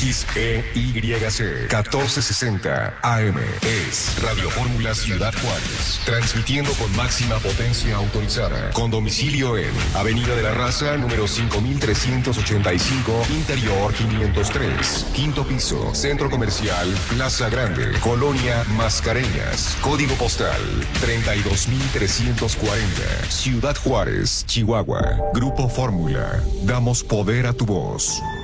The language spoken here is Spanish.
XEYC 1460 AM. Es Radio Fórmula Ciudad Juárez. Transmitiendo con máxima potencia autorizada. Con domicilio en Avenida de la Raza, número 5385, Interior 503. Quinto piso, Centro Comercial Plaza Grande, Colonia Mascareñas. Código postal 32340. Ciudad Juárez, Chihuahua. Grupo Fórmula. Damos poder a tu voz.